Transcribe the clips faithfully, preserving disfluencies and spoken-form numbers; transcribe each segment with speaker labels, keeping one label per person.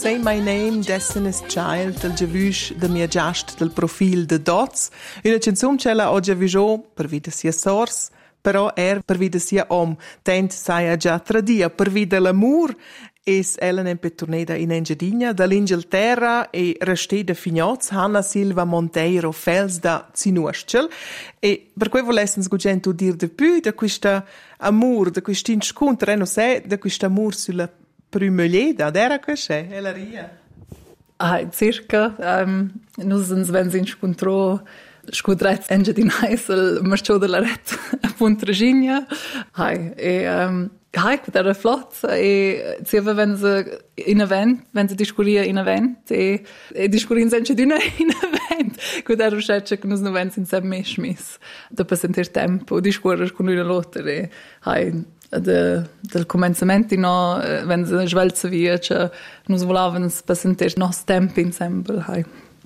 Speaker 1: Say My Name, Destiny's Child, del Giavush, del mia giast, del profil de Dots. Una canzone che la oggi viso per vita sia sors, però er per vita sia om. Tent saia già tradia, per vita l'amor, es Ellen en peturneda in Engiadina, dall'Inghilterra e restè da Fignoz, Hanna Silva Monteiro, Fels da Zinuascel. E per cui volessimo sgugento dir de più da questo amor, da questo incontro, non so, da questo amor sulla prima lieda, era cos'è? E la ria?
Speaker 2: Ah, circa, um, nos ens vens incontro scudrets Engiadinais al Marciò della Ret a Puntraginha. Hai, e um, hai, era flott, e zieva vens in event, vens discuria in event, e, e discurin Engiadina in event. Quid era uscetce che nos non vens insieme mesmis, dopo sentir tempo, discurer con una lotta, e hai, de, del comencement no, wenn sie schwelze via, che nos volavens per sentir nos tempo insieme, hai.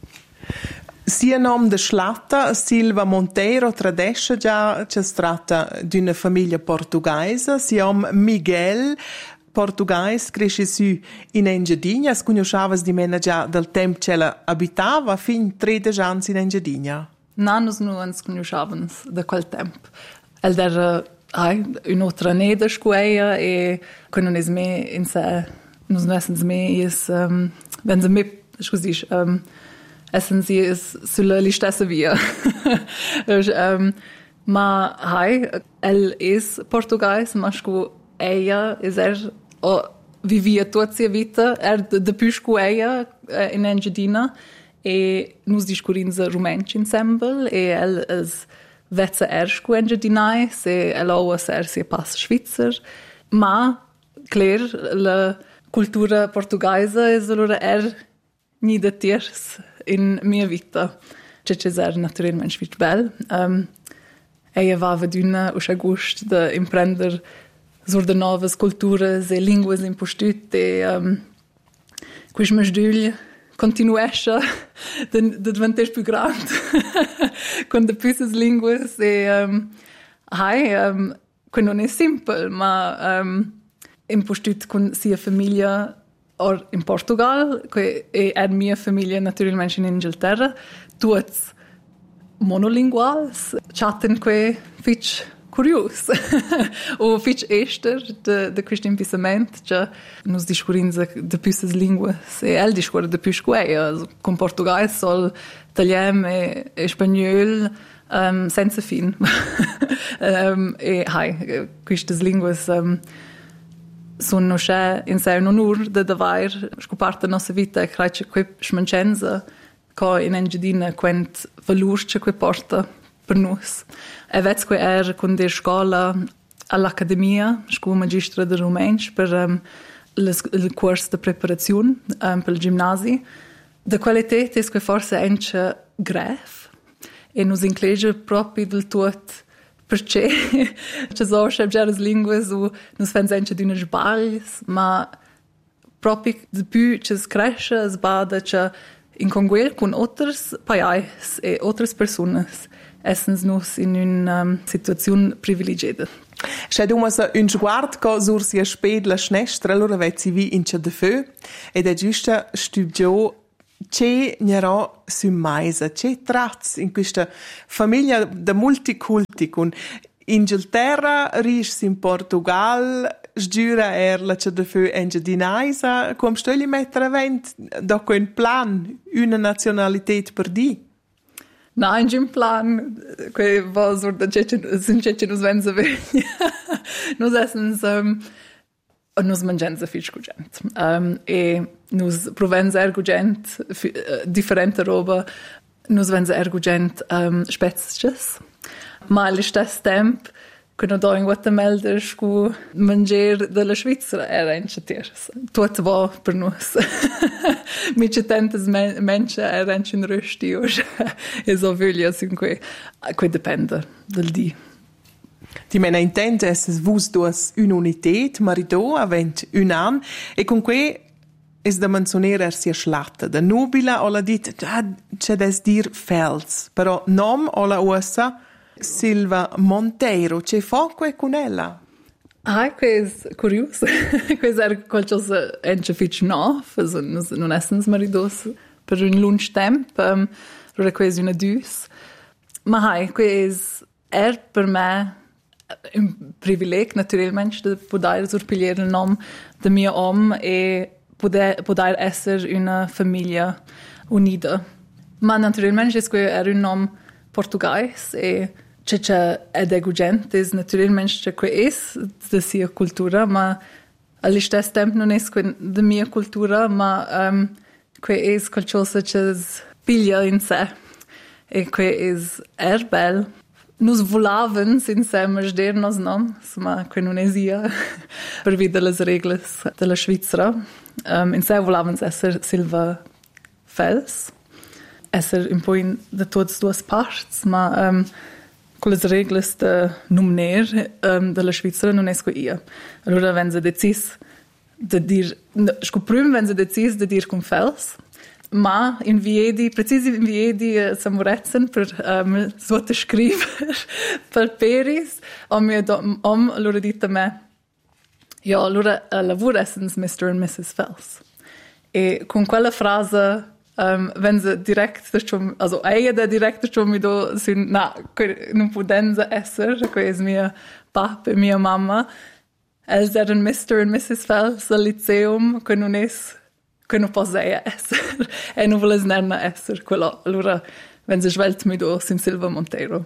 Speaker 1: Sia nome de Schlatta, Silva Monteiro, tradesce già che si tratta di una famiglia portoghese, sia om Miguel, portoghese, cresce su in Engiadina, sconosciavas di mena già del tempo che la abitava, fin tredici anni in Engiadina.
Speaker 2: Non, nos non ens conosciavans da quel tempo. El era ai, un'altra neda scuoia e che non es me in sé, nos non essens me, es, um, wenn sie me, scusi, um, essen sie es sulla listessa via. um, ma hai, el es portugais, ma scu ella es er o vivia tutta sia vita, er de, de più scu ella uh, in Engiadina e nus discurinza rumenci ensemble e el es vezza er scu Engiadinais e el oua ser sia pass svizzer, ma cler la cultura portugaisa es allora er ni de tiers in mia vita. C'è er naturalmente svitz bel. Um, ella vava d'una uscia gust de imprender sur de novas culturas e linguas impostut e um, quis masdugl continuesce de, de diventer più grande con de pisas linguas e um, hai, um, que non è simple, ma um, impostut con sia famiglia or in Portugal, que e er mia famiglia naturalmente in Inghilterra, tuts monolinguals, chatten que fitch curios o fitch ester de de questo impissament, che nos discurinza de pisas linguas e el discura de più scueia, con portuguese, sol, italiano e, e spagnol, um, senza fin. um, e hai, queste linguas um, sono c'è in sé un onore di aver scoperto la nostra vita e credo che quei smancenza che in Engiadina quent valore che quei porta per noi. E vedo che er con der scuola all'accademia, scuola magistra di Rumensch per um, il corso di preparazione um, per il ginnasio. La qualità è che forse è anche grave e nos include proprio del tutto perché ci sono sempre le lingue e non si fanno di una sbaglia, ma proprio di più ci si cresce, si bada che in conguel con altri paesi e altre persone essendo noi in una um, situazione privilegiata.
Speaker 1: C'è dunque un sguardo che sur sia sped la snestra, allora vedi vi in c'è de feu, ed è giusto studio c'è n'era su maisa, c'è trazzi in questa famiglia da multiculti con Inghilterra, ris in Portugal, sgiura er la c'è de feu Engiadinaisa, come sto li mettere avent da quel plan una nazionalità per di?
Speaker 2: Nein, in plan, que va sur da c'è sin c'è nos venza vegna. Nos essen um, nos mangenza fich gugent. Um, e nos provenza ergugent uh, differente roba, nos venza ergugent um, spezies. Ma allo stesso tempo, quando do in Guatemala scu mangiare della Svizzera era in chattiers. Tutto va per noi. Mi c'è tantas mensen era in rösti e so voglia sin que que dipende del di.
Speaker 1: Ti mena intende es vus duas un'unitet marido avent un an e con que es da menzionare er sia schlatta da nobila o la dit c'è des dir fels però nom o la ussa Silva Monteiro, c'è foco e con ella?
Speaker 2: Ah, questo è curioso. Questo è qualcosa che fece nuovo, non essendo maridos per un lungo tempo, um, allora questo è una dus. Ma hai, questo è per me un privilegio, naturalmente, di poter sorpigliare il nome del mio uomo e poter, poter essere una famiglia unita. Ma naturalmente questo è un nome portoghese e c'è c'è ed egugente, naturalmente c'è questo della sua cultura, ma allo stesso tempo non è della mia cultura, ma um, questo è qualcosa che piglia in sé. E questo è bello. Nos volavamo insieme a dire nos nomes, ma que non esia per via delle regole della Svizzera. Um, in sé volavamo essere Silva Fels, essere un po' in, da tutte e due parti, ma um, con le regole de nominare um, della Svizzera non è io. Allora, wenn sie decis de dir, sco prima wenn sie decis de dir con Fels, ma inviedi, precisi inviedi uh, Samuretzen per um, sottoscrivere per Peris, o mi om allora dite a me, ja, allora uh, lavoro essens mister and missus Fels. E con quella frase, um, wenn sie direkt, also ella da direkt schon mi do, sin, na, non potenza essere, questo è mio papà e mia mamma, els eran mister and missus Fels al liceum, che non è che non posso essere e non voglio essere quello. Allora, wenn sie svelt mi do, sin Silva Monteiro.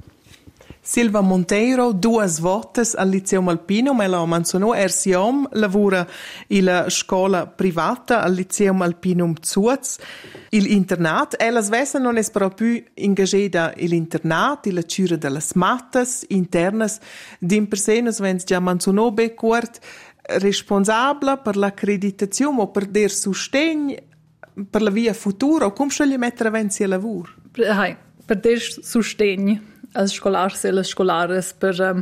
Speaker 1: Silva Monteiro, due volte al Liceum Alpinum, e la menzionò, er siom lavora in la scuola privata al Liceum Alpinum Zuz, il internat, e la svessa non è però più ingagata in internat, in la cura delle mattes internas, din persenas, wenn già menzionò be quart, responsabile per l'accreditazione o per der sostegno per la via futura o come sceglie mettere avanti il lavoro?
Speaker 2: Hai, per der sostegno als scolars e las scolares per um,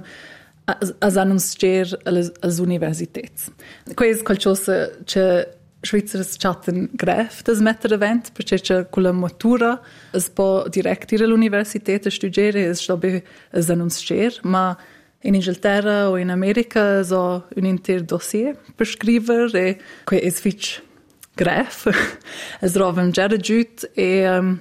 Speaker 2: as annunciare alle, alle università. Questo è qualcosa che Svizzera chatten gref das mettere avanti perché c'è con la matura es può direttire all'università a studiare e sto be as annunciare, ma in Inghilterra o in America so un intero dossier per scrivere e que es fitch gref. Es trovam già raggiut e um,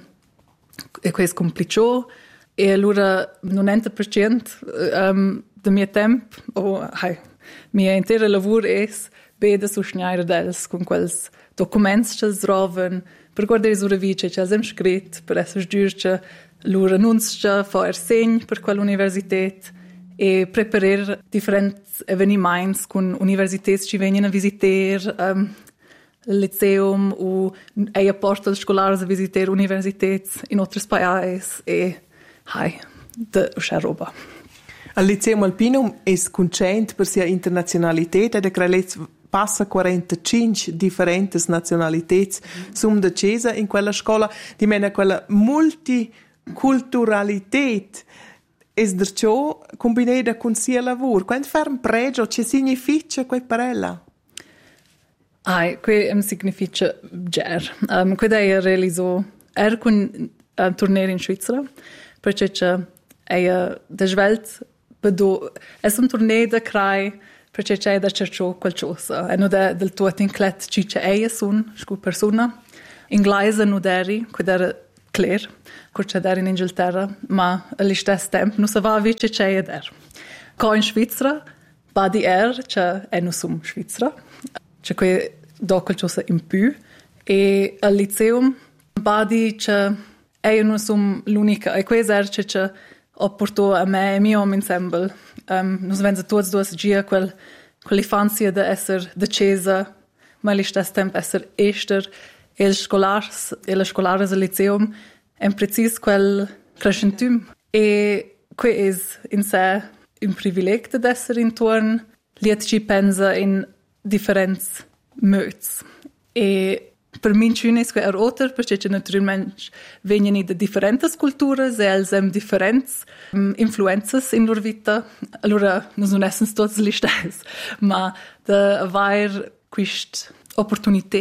Speaker 2: e questo complicò e allora novanta per cento um, del mio tempo o hai mio intero lavoro es beda su schneider dels con quels documents che trovan per guardare sulla vice che hem scritto per essere giurce loro annunzia fa er segn per quell'università e preparar differenti avvenimenti con università che vengono a visitare um, il liceum o e a porta scolari a visitare università in altri paesi e hai de uscire roba.
Speaker 1: Al Liceum Alpinum è contento per sia internazionalità ed è crelez passa quarantacinque differenti nazionalità mm. sum de Cesa in quella scuola di mena quella multiculturalità es der ciò combinata con sia lavoro. Quanto fa un pregio? Che significa quei parella?
Speaker 2: Ah, que um, significa ger. Um, quando io realizzo er con un uh, torneo in Svizzera, perché io da svelt bedo è un torneo da crai perché c'è da cercò qualcosa. E non è del tutto inclet ci c'è io son, scu persona. In Gleise non eri, quando era Claire, che c'è in Inghilterra, ma allo stesso tempo non sapeva che c'è der. Qua in Svizzera, badi er, c'è e non sono Svizzera, c'è qui do qualcosa in più, e al liceum, badi c'è e non sono l'unica, e questo er c'è ho portato a me e mio uomo insieme. Um, noi vengono tutti due gia quel, quell'infanzia di essere decisa, ma allo stesso tempo essere ester, e le scolars e le scolares al liceum è preciso quel crescentum. E questo è in sé un privilegio di essere intorno, li ci pensa in differenti modi. E per me è que er otter, perché naturalmente vengono da differenti culture e elles hanno differenti um, influenze in loro vita. Allora non sono tutti gli stessi, ma da avere questa opportunità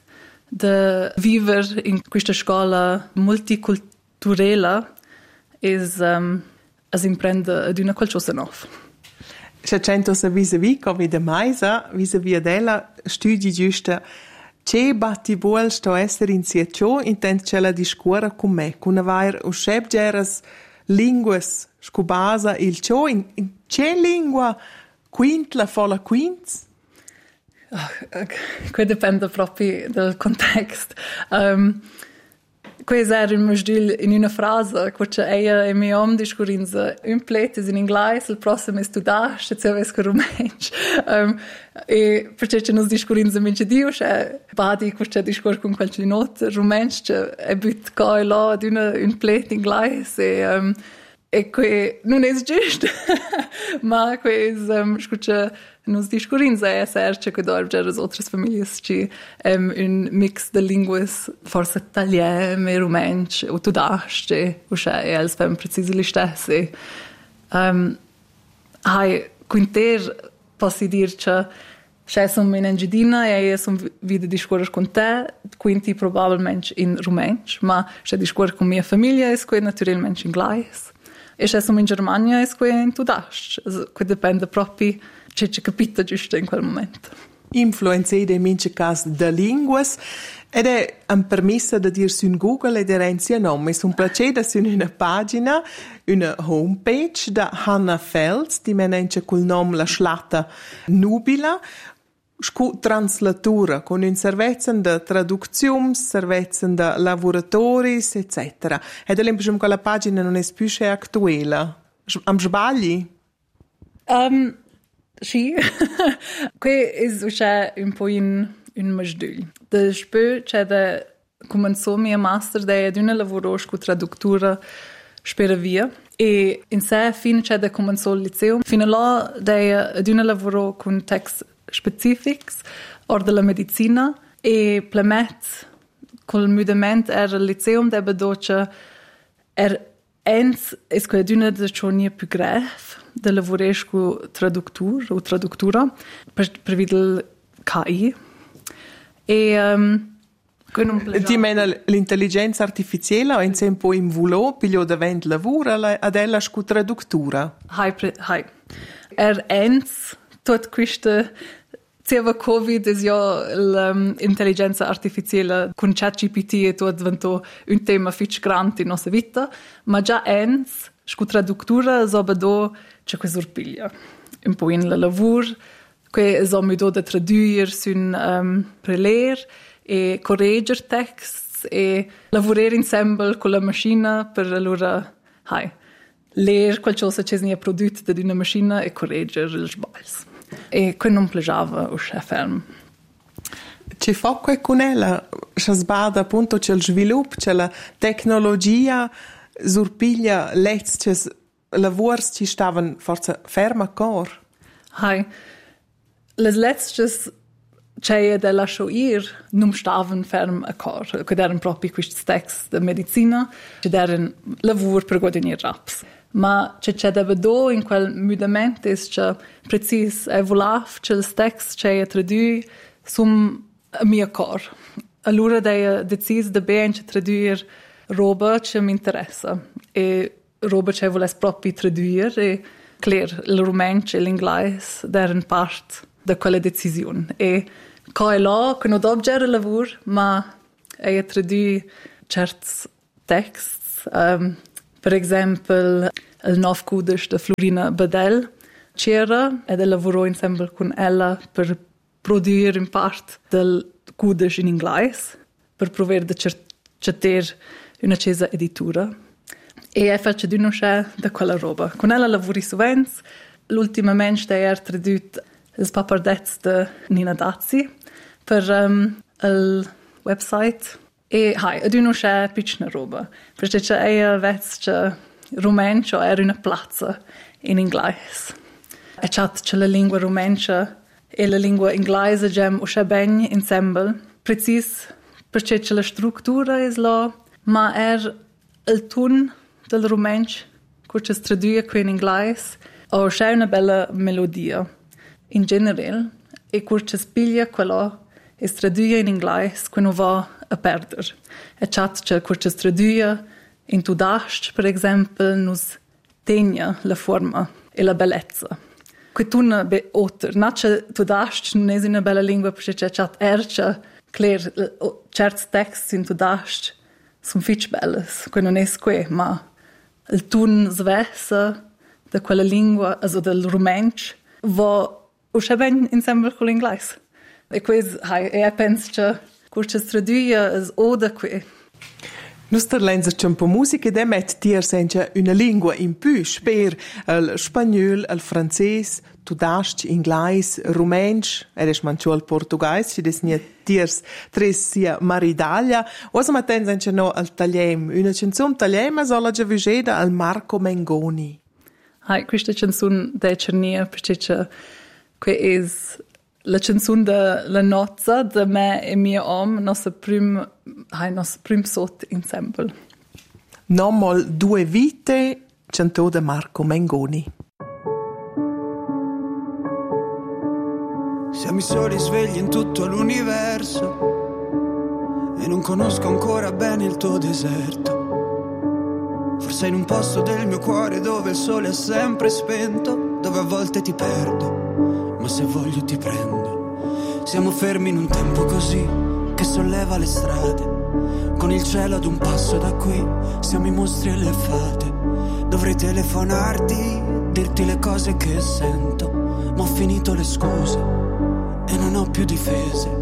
Speaker 2: de vivere in questa scuola multiculturale es um, as imprende ad una qualcosa nuova.
Speaker 1: C'è cento sa vis-a-vis, come de maisa, vis-a-vis della studi giusta. C'è batti buol sto essere in sia ciò, intent c'è la discuora con me, con avair o schebgeras linguas scubasa il ciò, in, in c'è lingua quint la fola quints?
Speaker 2: Oh, que dipende proprio dal context. Um, Questo era un modul in una frase, che io e mio om discurinza un plete in inglese, il prossimo è studash, e se avessi con rumensch. Um, e perché ci nos discurinza mince dio, cioè badi che c'è discor con qualche notte rumensch, cioè è bit coi là di una un plete inglese e um, e que non è giusto, ma questo um, scuccia nos discurinza è serce che dove c'è le altre famiglie ci um, un mix de linguas forse italien e rumensch o tudasce o cioè e els fem precisi li stesse um, hai quinter possi dirce c'è sono in Engidina e sono vide discorrer con te quinti probabilmente in rumensch ma c'è discorrer con mia famiglia e sque naturalmente in inglese e c'è sono in Germania e sque in tudasce que dipende proprio c'è c'è capito giusto in quel momento.
Speaker 1: Influenzate in mince cas de linguas ed è un permesso da dir su Google ed era insieme nome. È un piacere su una pagina, una homepage da Hannah Fels, di menence col nome La Schlatta Nubila, scu translatura, con un servizio di traduzione, servizio di lavoratori, eccetera. Ed all'esempio quella pagina non è più attuale. Am sbagli?
Speaker 2: Um, sì, questo è un po' un, un modul. Dopo c'è da cominciò mia master da una lavoro con traduttura per via e in sé fino c'è da cominciò il liceo fino là da una lavoro con text specifici or della medicina e plemet col mudament era il liceo dove doce er ens es que d'una de chonia più gref de lavorare con traduttura o traduttura per, per videl K I e um,
Speaker 1: ti mena l'intelligenza artificiale o in tempo in vulo piglio davent lavora ad ella con traduttura
Speaker 2: hai hai er ens tot queste Seva Covid è ja l'intelligenza artificiale con ChatGPT e tutto diventò un tema fitch grande in nostra vita, ma già ens, con traduttura, so c'è questo urpiglia. Un po' in lavoro, che so mi do da tradurre su un um, preler e correggere text e lavorare insieme con la macchina per allora, hai, leer qualcosa che è prodotto da una macchina e correggere gli sbagli. E che non piaceva o c'è fermo.
Speaker 1: Ci fa que con ella, c'è sbada appunto c'è il sviluppo, c'è la tecnologia, surpiglia let's c'è lavori ci stavano forse ferma cor.
Speaker 2: Hai, le letztes c'è della shoir non stavano ferm a cor, che erano proprio questi text di medicina, che erano lavori per guadagnare raps. Ma c'è c'è da vedo in quel mudamento è che preciso è volav che il text c'è tradui sum a mio cor. Allora da deciso da bene che tradurre roba che mi interessa e roba che vuole proprio tradurre e chiaro il romanzo e l'inglese erano parte da quella decisione e che è là che non devo già lavoro ma è tradurre certi texti um, per esempio, il nuovo cudes di Florina Badel c'era ed lavorò insieme con ella per produrre in parte del cudes in inglese per provare di cercare una cesa editura e è fatto di non c'è da quella roba. Con ella lavori sovente, l'ultimamente è tradotto il papardezzo di Nina Dazzi per um, il website. E hai, ad uno c'è piccina roba, perché c'è un vezzo romancio era una piazza in inglese. E c'è c'è la lingua romancia e la lingua inglese gem usce bene insieme, precis perché c'è la struttura è là, ma er il ton del romancio che si traduce qui in inglese o c'è una bella melodia in generale e che si spiglia quella e si traduce in inglese che non va a perdere. E chat che curce traduia in tudast, per esempio, nos tegna la forma e la bellezza. che tu ne be otter, nace tu dast non è una bella lingua perché c'è chat ercia, clear, certi texti in tu dast sono fitch belles, che non è que, ma il tun svessa da quella lingua, also del rumensch, va usce ben insieme con l'inglese. E questo, e penso che questo si traduce as oda qui.
Speaker 1: Nus terlenzer c'è un po' musica ed emet tier senza una lingua in più, sper il spagnolo, il francese, tudasc, inglese, rumensch, ed es mancho il portuguese, ci des nie tiers tres sia maridaglia. Osa maten senza no al tagliem, una canzone tagliema sola già vigeda al Marco Mengoni.
Speaker 2: Hai, questa canzone de cernia, perché que es la canzone de la nozza de me e mio om, nostra prim, hai, nostra prim sot insieme.
Speaker 1: Nommol due vite, cantò de Marco Mengoni.
Speaker 3: Siamo i soli svegli in tutto l'universo e non conosco ancora bene il tuo deserto. Forse in un posto del mio cuore dove il sole è sempre spento, dove a volte ti perdo, ma se voglio ti prendo. Siamo fermi in un tempo così che solleva le strade, con il cielo ad un passo da qui, siamo i mostri e le fate. Dovrei telefonarti, dirti le cose che sento, ma ho finito le scuse e non ho più difese.